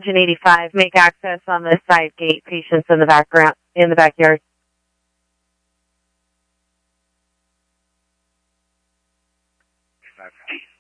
Engine 85, make access on the side gate, patients in the backyard. Okay.